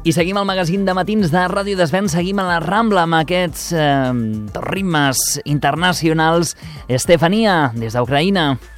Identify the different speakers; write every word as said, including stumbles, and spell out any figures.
Speaker 1: I seguim el magazín de matins de Ràdio Desvern, seguim a la Rambla amb aquests eh, ritmes internacionals. Estefania, des d'Ucraïna.